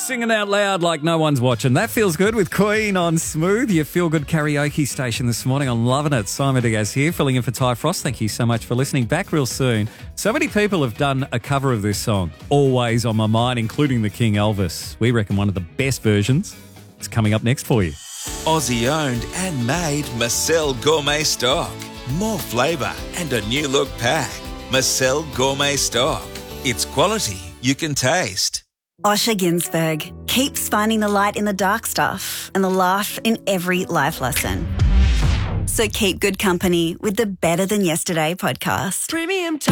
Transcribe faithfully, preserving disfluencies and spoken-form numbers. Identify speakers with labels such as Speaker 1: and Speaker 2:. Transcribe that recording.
Speaker 1: Singing out loud like no one's watching. That feels good with Queen on Smooth, your feel-good karaoke station this morning. I'm loving it. Simon Diaz here, filling in for Ty Frost. Thank you so much for listening. Back real soon. So many people have done a cover of this song, Always on My Mind, including the King Elvis. We reckon one of the best versions is coming up next for you.
Speaker 2: Aussie owned and made Marcel Gourmet Stock. More flavour and a new look pack. Marcel Gourmet Stock. It's quality you can taste.
Speaker 3: Osher Ginsberg keeps finding the light in the dark stuff and the laugh in every life lesson. So keep good company with the Better Than Yesterday podcast.
Speaker 4: Premium